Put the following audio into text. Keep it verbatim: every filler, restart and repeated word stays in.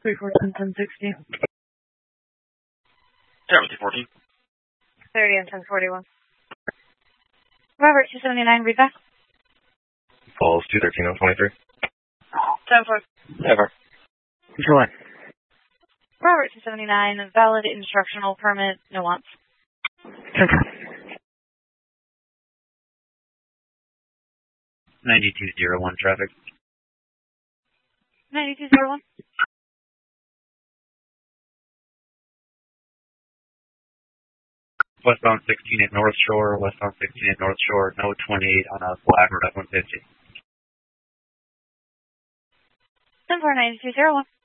three four ten ten sixty. Charlie two fourteen. thirty and ten forty-one. Robert two seventy-nine, read back. Falls two thirteen and twenty-three. ten four. Ever. Control one. Robert two seventy-nine, valid instructional permit, no wants. ten ten. ninety-two zero one traffic. ninety-two zero one. Westbound sixteen at North Shore, westbound sixteen at North Shore, no twenty-eight on a Blackbird F one fifty. ten four ninety-two zero one.